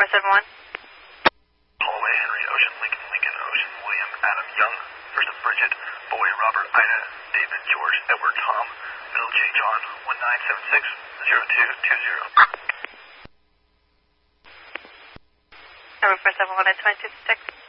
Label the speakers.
Speaker 1: 471.
Speaker 2: Holloway, Henry, Ocean, Lincoln, Lincoln, Ocean, William, Adam, Young, First of Bridget, Boy, Robert, Ida, David, George, Edward, Tom, Middle J. John, 1976-0220.
Speaker 1: Number 471 at 2266.